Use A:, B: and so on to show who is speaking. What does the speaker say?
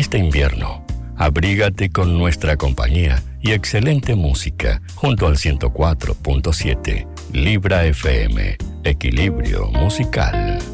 A: este invierno, abrígate con nuestra compañía y excelente música junto al 104.7 Libra FM, Equilibrio Musical.